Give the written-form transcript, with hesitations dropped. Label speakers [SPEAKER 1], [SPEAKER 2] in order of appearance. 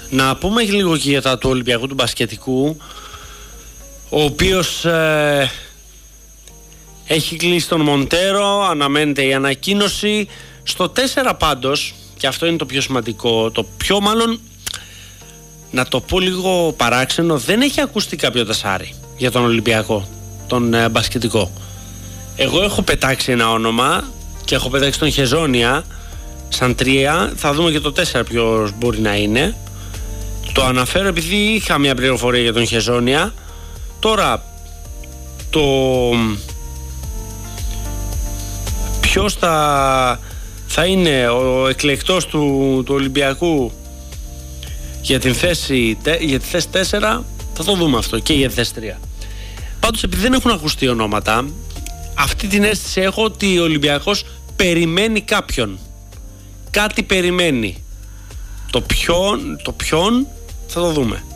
[SPEAKER 1] Να πούμε λίγο και για τα του Ολυμπιακού του μπασκετικού, ο οποίος έχει κλείσει τον Μοντέρο, αναμένεται η ανακοίνωση. Στο 4 πάντως, και αυτό είναι το πιο σημαντικό, το πιο μάλλον, να το πω λίγο παράξενο, δεν έχει ακουστεί κάποιο τεσάρι για τον Ολυμπιακό, τον μπασκετικό. Εγώ έχω πετάξει ένα όνομα και έχω πετάξει τον Χεζόνια σαν 3, θα δούμε και το 4 ποιος μπορεί να είναι. Το αναφέρω επειδή είχα μια πληροφορία για τον Χεζόνια. Τώρα, το ποιος θα είναι ο εκλεκτός του Ολυμπιακού για τη θέση 4, θα το δούμε αυτό, και για τη θέση 3. Πάντως, επειδή δεν έχουν ακουστεί ονόματα, αυτή την αίσθηση έχω ότι ο Ολυμπιακός περιμένει κάποιον. Κάτι περιμένει. Το ποιον θα το δούμε.